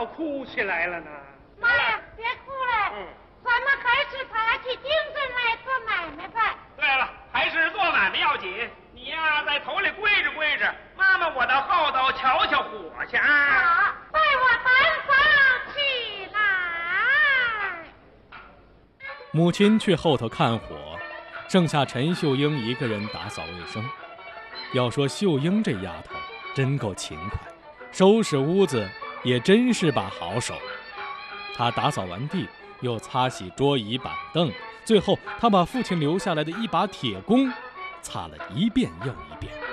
要哭起来了呢？ 妈呀，别哭了，咱们还是打起精神来做买卖吧。 对了，还是做买卖要紧。你呀，在头里归着归着，妈妈我到后头瞧瞧火去啊。 好，带我单房起来。 母亲去后头看火，剩下陈秀英一个人打扫卫生。要说秀英这丫头真够勤快，收拾屋子也真是把好手。她打扫完地，又擦洗桌椅板凳，最后她把父亲留下来的一把铁弓擦了一遍又一遍。